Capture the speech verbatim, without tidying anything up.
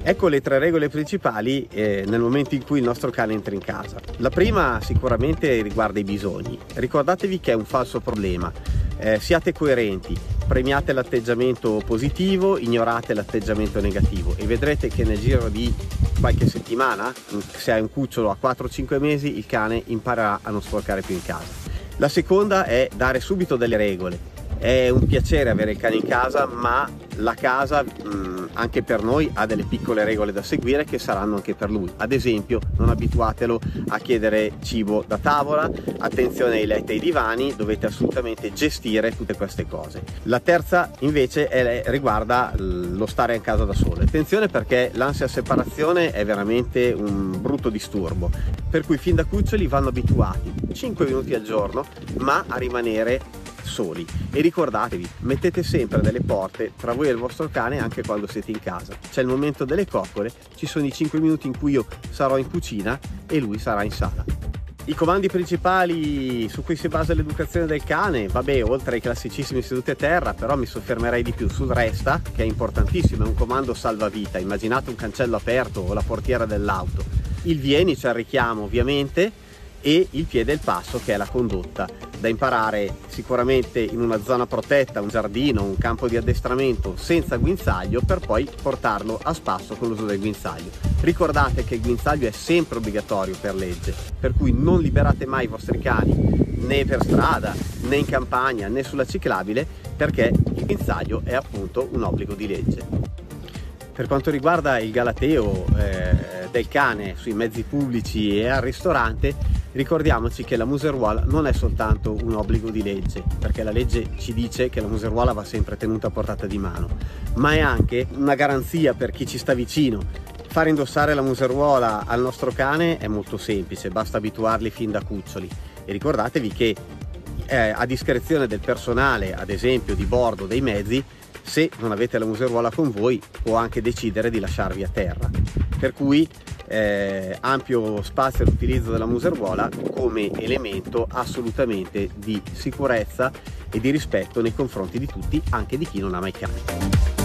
Ecco le tre regole principali eh, nel momento in cui il nostro cane entra in casa. La prima sicuramente riguarda i bisogni. Ricordatevi che è un falso problema. Eh, siate coerenti, premiate l'atteggiamento positivo, ignorate l'atteggiamento negativo e vedrete che nel giro di qualche settimana, se hai un cucciolo a quattro cinque mesi, il cane imparerà a non sporcare più in casa. La seconda è dare subito delle regole. È un piacere avere il cane in casa, ma la casa mh, anche per noi ha delle piccole regole da seguire che saranno anche per lui. Ad esempio, non abituatelo a chiedere cibo da tavola, attenzione ai letti e ai divani, dovete assolutamente gestire tutte queste cose. La terza invece è, riguarda lo stare in casa da solo. Attenzione, perché l'ansia separazione è veramente un brutto disturbo, per cui fin da cuccioli vanno abituati cinque minuti al giorno, ma a rimanere soli. E ricordatevi, mettete sempre delle porte tra voi e il vostro cane anche quando siete in casa. C'è il momento delle coccole, ci sono i cinque minuti in cui io sarò in cucina e lui sarà in sala. I comandi principali su cui si basa l'educazione del cane, vabbè, oltre ai classicissimi seduti a terra, però mi soffermerei di più sul resta, che è importantissimo, è un comando salvavita. Immaginate un cancello aperto o la portiera dell'auto. Il vieni, cioè il richiamo ovviamente, e il piede e il passo, che è la condotta, da imparare sicuramente in una zona protetta, un giardino, un campo di addestramento senza guinzaglio, per poi portarlo a spasso con l'uso del guinzaglio. Ricordate che il guinzaglio è sempre obbligatorio per legge, per cui non liberate mai i vostri cani né per strada né in campagna né sulla ciclabile, perché il guinzaglio è appunto un obbligo di legge. Per quanto riguarda il galateo eh, del cane sui mezzi pubblici e al ristorante, ricordiamoci che la museruola non è soltanto un obbligo di legge, perché la legge ci dice che la museruola va sempre tenuta a portata di mano, ma è anche una garanzia per chi ci sta vicino. Fare indossare la museruola al nostro cane è molto semplice, basta abituarli fin da cuccioli. E ricordatevi che eh, a discrezione del personale, ad esempio di bordo dei mezzi, se non avete la museruola con voi può anche decidere di lasciarvi a terra, per cui eh, ampio spazio all'utilizzo della museruola come elemento assolutamente di sicurezza e di rispetto nei confronti di tutti, anche di chi non ama i cani.